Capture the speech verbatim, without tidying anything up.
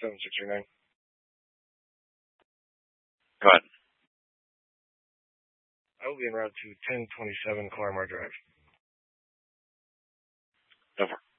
seven six three nine. Go ahead. I will be en route to ten twenty-seven Claremore Drive. Over.